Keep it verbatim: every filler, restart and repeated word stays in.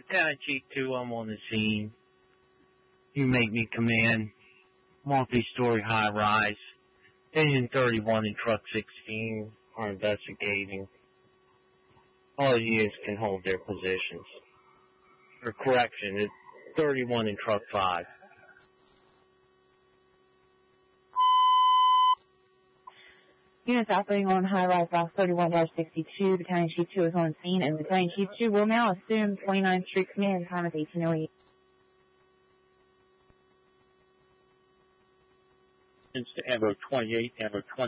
Battalion Chief two, I'm on the scene. You make me command. Multi-story high-rise. Engine thirty-one and Truck sixteen are investigating. All units can hold their positions. Or correction, it's thirty-one and Truck five. Units operating on high-rise box thirty-one dash sixty-two. Battalion Chief two is on scene, and Battalion Chief two will now assume twenty-ninth Street Command. Time is eighteen oh eight. To Ambo twenty-eight, Ambo twenty.